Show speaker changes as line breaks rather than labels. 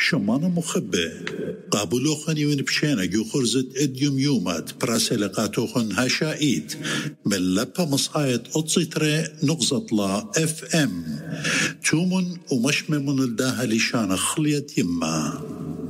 شمانا مخبة قابلوخن يون بشينا جو خرزت اديوم يومات براسلقاتوخن هشائيت من لبا مصايت أتصيتري نغزطلا FM تومن ومشممن الداها لشان خليت يما